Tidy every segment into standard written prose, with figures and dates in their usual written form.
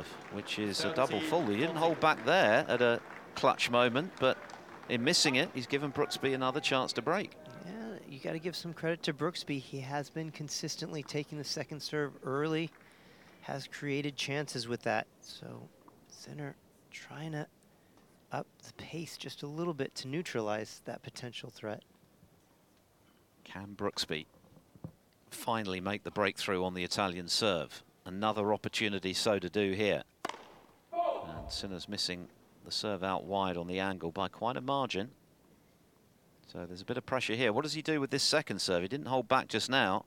which is a double full. He didn't hold back there at a clutch moment, but in missing it, he's given Brooksby another chance to break. Yeah, you got to give some credit to Brooksby. He has been consistently taking the second serve early, has created chances with that. So Sinner trying to up the pace just a little bit to neutralize that potential threat. Can Brooksby finally make the breakthrough on the Italian serve? Another opportunity so to do here. And Sinner's missing the serve out wide on the angle by quite a margin. So there's a bit of pressure here. What does he do with this second serve? He didn't hold back just now.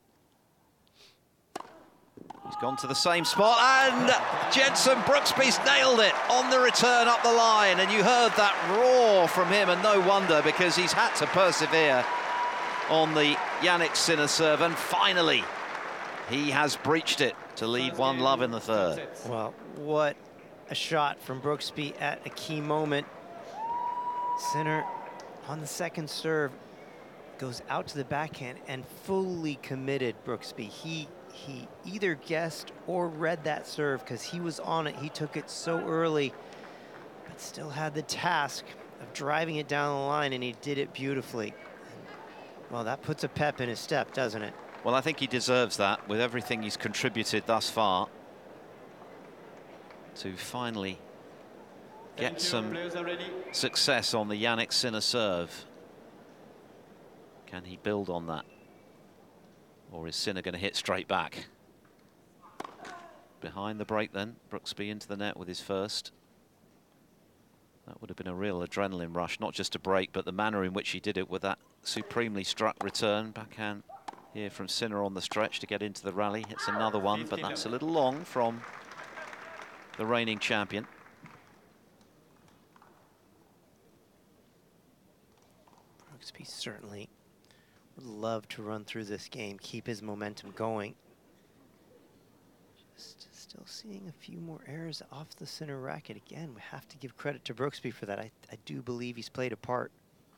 He's gone to the same spot, and Jenson Brooksby's nailed it on the return up the line. And you heard that roar from him, and no wonder, because he's had to persevere on the Jannik Sinner serve, and finally he has breached it to lead 1-love in the third. Well, what a shot from Brooksby at a key moment. Sinner on the second serve goes out to the backhand and fully committed Brooksby. He either guessed or read that serve because he was on it. He took it so early, but still had the task of driving it down the line, and he did it beautifully. Well, that puts a pep in his step, doesn't it? Well, I think he deserves that with everything he's contributed thus far to finally get some success on the Jannik Sinner serve. Can he build on that? Or is Sinner going to hit straight back? Behind the break then, Brooksby into the net with his first. That would have been a real adrenaline rush, not just to break, but the manner in which he did it with that supremely struck return. Backhand here from Sinner on the stretch to get into the rally. Hits another one, but that's a little long from the reigning champion. Brooksby certainly would love to run through this game, keep his momentum going. Just still seeing a few more errors off the center racket. Again, we have to give credit to Brooksby for that. I do believe he's played a part.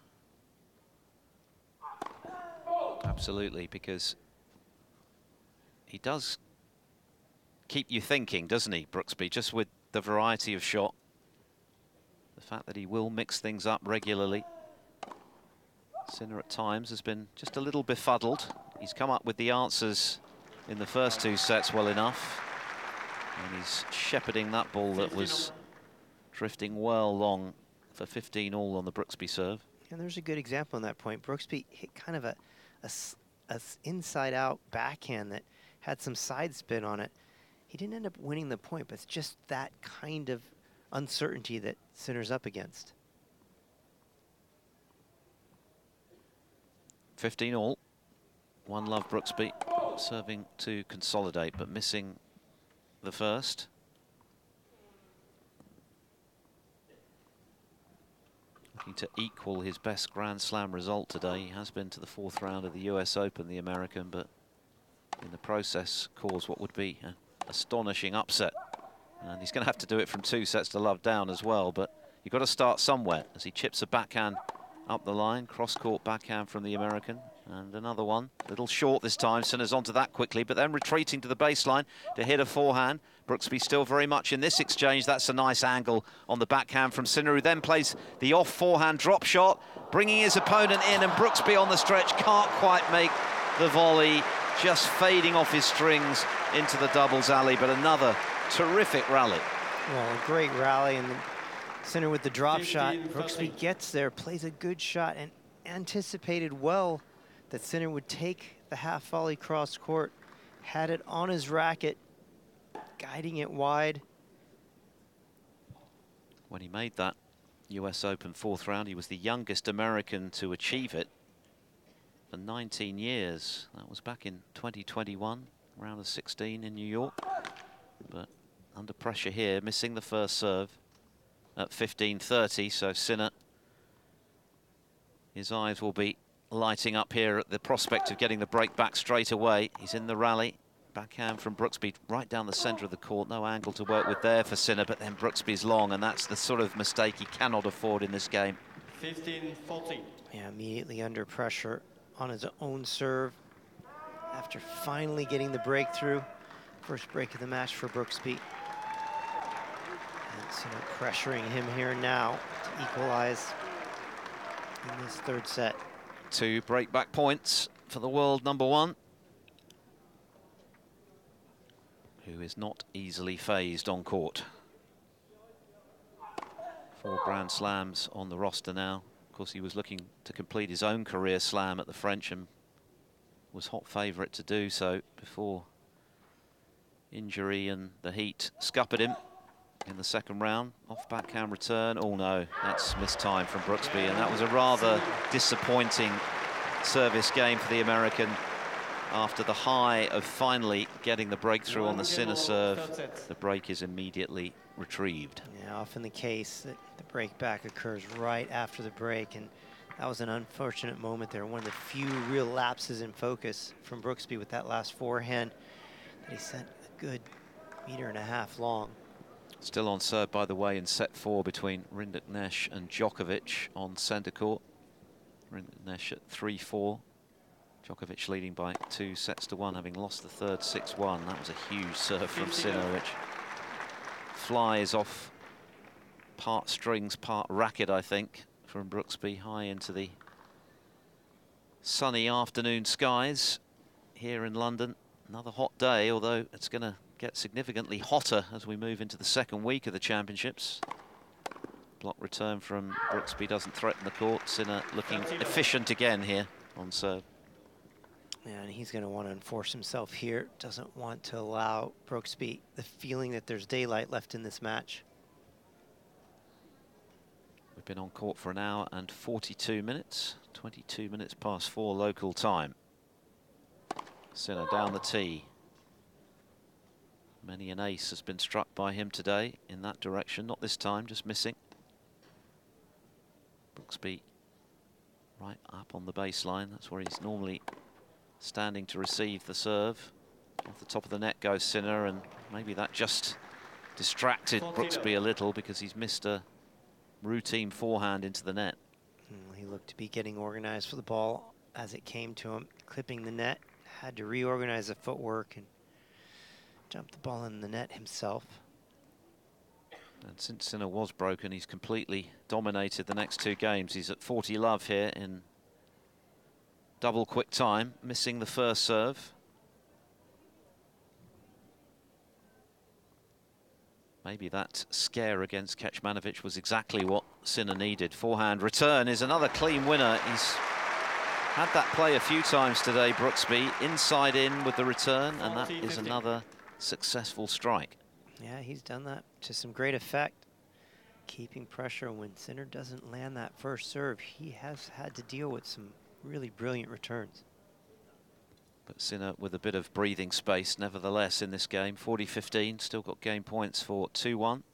Absolutely, because he does keep you thinking, doesn't he, Brooksby, just with the variety of shot. The fact that he will mix things up regularly. Sinner at times has been just a little befuddled. He's come up with the answers in the first two sets well enough. And he's shepherding that ball that was drifting well long for 15 all on the Brooksby serve. And there's a good example on that point. Brooksby hit kind of a inside-out backhand that had some side spin on it. He didn't end up winning the point, but it's just that kind of uncertainty that Sinner's up against. 15 all. 1-love Brooksby serving to consolidate, but missing the first. Looking to equal his best Grand Slam result today. He has been to the fourth round of the US Open, the American, but in the process caused what would be an astonishing upset. And he's going to have to do it from 2 sets to love down as well, but you've got to start somewhere as he chips a backhand up the line. Cross-court backhand from the American. And another one, a little short this time. Sinner's onto that quickly, but then retreating to the baseline to hit a forehand. Brooksby still very much in this exchange. That's a nice angle on the backhand from Sinner, who then plays the off forehand drop shot, bringing his opponent in, and Brooksby on the stretch can't quite make the volley, just fading off his strings into the doubles alley, but another terrific rally. Well, a great rally, and Sinner with the drop shot. Brooksby gets there, plays a good shot, and anticipated well that Sinner would take the half volley cross court, had it on his racket, guiding it wide. When he made that US Open fourth round, he was the youngest American to achieve it for 19 years. That was back in 2021, round of 16 in New York. But under pressure here, missing the first serve at 15:30, so Sinner, his eyes will be lighting up here at the prospect of getting the break back straight away. He's in the rally. Backhand from Brooksby right down the centre of the court. No angle to work with there for Sinner, but then Brooksby's long, and that's the sort of mistake he cannot afford in this game. 15-40. Yeah, immediately under pressure on his own serve after finally getting the breakthrough. First break of the match for Brooksby. Sinner pressuring him here now to equalize in this third set. 2 break-back points for the world #1, who is not easily phased on court. 4 Grand Slams on the roster now. Of course, he was looking to complete his own career slam at the French and was hot favourite to do so before injury and the heat scuppered him in the second round. Off backhand return. Oh no, that's missed time from Brooksby, and that was a rather disappointing service game for the American after the high of finally getting the breakthrough on the Sinner serve. The break is immediately retrieved. Yeah, often the case that the break back occurs right after the break, and that was an unfortunate moment there. One of the few real lapses in focus from Brooksby with that last forehand that he sent a good 1.5 meters long. Still on serve, by the way, in set 4 between Rinderknech and Djokovic on centre court. Rinderknech at 3-4. Djokovic leading by 2-1, having lost the third 6-1. That was a huge serve from Sinner, which flies off part strings, part racket, I think, from Brooksby, high into the sunny afternoon skies here in London. Another hot day, although it's going to get significantly hotter as we move into the second week of the championships. Block return from Brooksby doesn't threaten the court. Sinner looking efficient again here on serve. Yeah, and he's going to want to enforce himself here. Doesn't want to allow Brooksby the feeling that there's daylight left in this match. We've been on court for 1 hour and 42 minutes. 22 minutes past 4 local time. Sinner down the tee. Many an ace has been struck by him today in that direction. Not this time, just missing. Brooksby right up on the baseline. That's where he's normally standing to receive the serve. Off the top of the net goes Sinner, and maybe that just distracted Brooksby a little because he's missed a routine forehand into the net. He looked to be getting organized for the ball as it came to him, clipping the net. Had to reorganize the footwork and dump the ball in the net himself. And since Sinner was broken, he's completely dominated the next 2 games. He's at 40 love here in double quick time, missing the first serve. Maybe that scare against Kecmanovic was exactly what Sinner needed. Forehand return is another clean winner. He's had that play a few times today, Brooksby. Inside in with the return, and that is another successful strike. Yeah, he's done that to some great effect. Keeping pressure when Sinner doesn't land that first serve. He has had to deal with some really brilliant returns. But Sinner with a bit of breathing space nevertheless in this game. 40-15, still got game points for 2-1.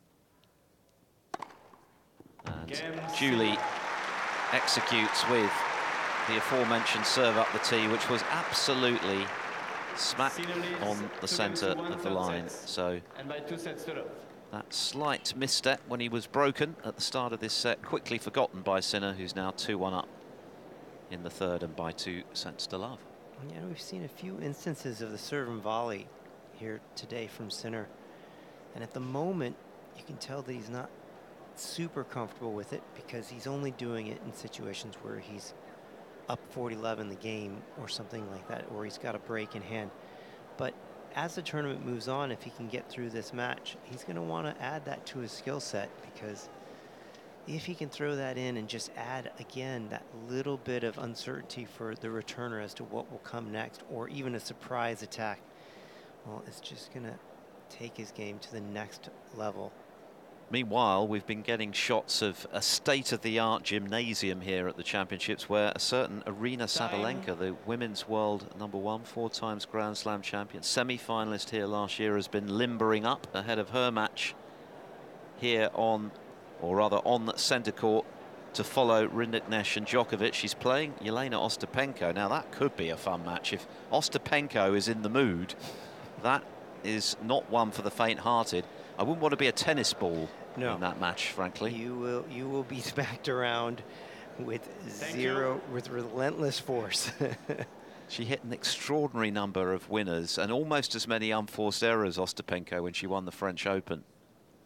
And Julie executes with the aforementioned serve up the tee, which was absolutely smack on the centre of the line. So that slight misstep when he was broken at the start of this set, quickly forgotten by Sinner, who's now 2-1 up in the third and by 2-love. Yeah, we've seen a few instances of the serve and volley here today from Sinner. And at the moment, you can tell that he's not super comfortable with it because he's only doing it in situations where he's up 40-love in the game or something like that, or he's got a break in hand. But as the tournament moves on, if he can get through this match, he's going to want to add that to his skill set, because if he can throw that in and just add, again, that little bit of uncertainty for the returner as to what will come next, or even a surprise attack, well, it's just going to take his game to the next level. Meanwhile, we've been getting shots of a state-of-the-art gymnasium here at the championships, where a certain Aryna Sabalenka, the women's world #1, 4 times Grand Slam champion, semi-finalist here last year, has been limbering up ahead of her match here on, or rather on centre court, to follow Rinderknech and Djokovic. She's playing Jelena Ostapenko. Now that could be a fun match. If Ostapenko is in the mood, that is not one for the faint-hearted. I wouldn't want to be a tennis ball in that match, frankly. You will be smacked around with with relentless force. She hit an extraordinary number of winners and almost as many unforced errors, Ostapenko, when she won the French Open.